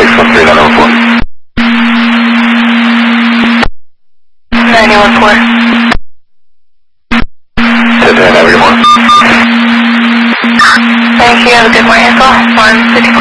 613 914. 10 have a good morning. Thank you. Have a good morning as well. 154.